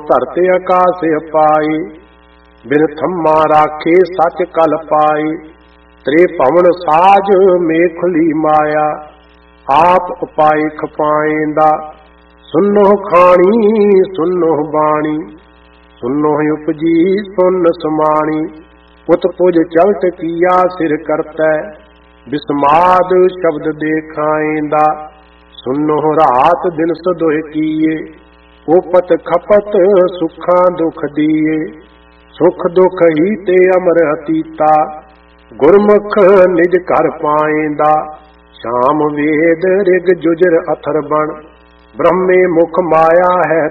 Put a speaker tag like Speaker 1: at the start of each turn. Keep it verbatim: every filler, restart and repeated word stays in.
Speaker 1: ਧਰਤੇ ਆਕਾਸ ਅਪਾਏ। ਬਿਨ ਥੰਮਾ ਰਾਖੇ ਸੱਚ ਕਲ ਪਾਏ। ਤ੍ਰੇ ਭਵਨ ਸਾਜ ਮੇਖਲੀ ਮਾਇਆ। ਆਪ ਉਪਾਏ ਖਪਾਏਂਦਾ। ਸੁਨੋ ਖਾਣੀ ਸੁਨੋ ਬਾਣੀ। ਸੁਨੋ ਉਪਜੀ ਸੁਨ ਸਮਾਣੀ। ਉਤ ਪੁਜ ਚਲਤ ਕੀਆ ਸਿਰ ਕਰਤੈ। ਬਿਸਮਾਦ ਸ਼ਬਦ ਦੇਖਾਏਂਦਾ। ਸੁਨੋ ਰਾਤ ਦਿਨ ਸਦੋਇ ਕੀਏ। ਉਪਤ ਖਪਤ ਸੁਖਾਂ ਦੁਖ ਦੀਏ। ਸੁਖ ਦੁਖ ਹੀ ਤੇ ਅਮਰ ਅਤੀਤਾ। ਗੁਰਮੁਖ ਨਿਜ ਘਰ ਪਾਏਂਦਾ। ਸ਼ਾਮ ਵੇਦ ਰਿਗ ਜੁਜਰ ਅਥਰ ਬਣ। ਬ੍ਰਹਮੇ ਮੁਖ ਮਾਇਆ ਹੈ